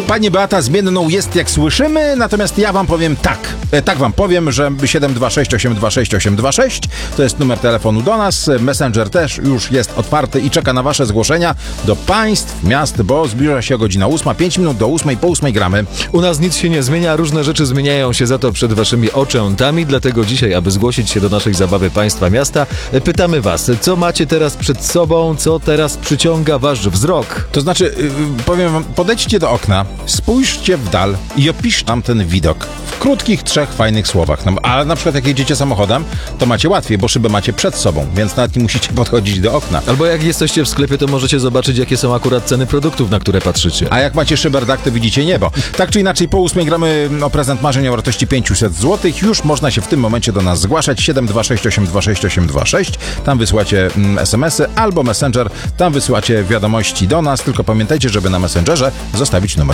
Pani Beata zmienną jest, jak słyszymy, natomiast ja wam powiem tak. Tak wam powiem, że 726 826 826 to jest numer telefonu do nas. Messenger też już jest otwarty i czeka na wasze zgłoszenia do państw, miast, bo zbliża się godzina 8, 5 minut do 8, po 8 gramy. U nas nic się nie zmienia, różne rzeczy zmieniają się za to przed waszymi oczętami, dlatego dzisiaj, aby zgłosić się do naszej zabawy państwa miasta, pytamy was, co macie teraz przed sobą, co teraz przyciąga wasz wzrok? To znaczy, powiem wam, podejdźcie do okna, spójrzcie w dal i opisz tam ten widok. W krótkich, 3 fajnych słowach. No, a na przykład jak jedziecie samochodem, to macie łatwiej, bo szybę macie przed sobą, więc nawet nie musicie podchodzić do okna. Albo jak jesteście w sklepie, to możecie zobaczyć, jakie są akurat ceny produktów, na które patrzycie. A jak macie szyberdach, to widzicie niebo. Tak czy inaczej, po 8 gramy o prezent marzeń o wartości 500 zł. Już można się w tym momencie do nas zgłaszać. 726 826 826. Tam wysyłacie SMS-y albo Messenger. Tam wysyłacie wiadomości do nas. Tylko pamiętajcie, żeby na Messengerze zostawić numer